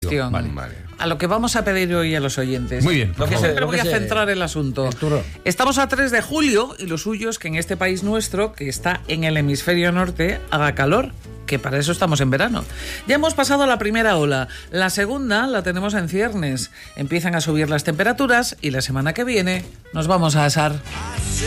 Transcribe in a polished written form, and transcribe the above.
cuestión. Vale. A lo que vamos a pedir hoy a los oyentes. Muy bien. Siempre voy a centrar el asunto. Estamos a 3 de julio y lo suyo es que en este país nuestro, que está en el hemisferio norte, haga calor, que para eso estamos en verano. Ya hemos pasado la primera ola. La segunda la tenemos en ciernes. Empiezan a subir las temperaturas y la semana que viene nos vamos a asar.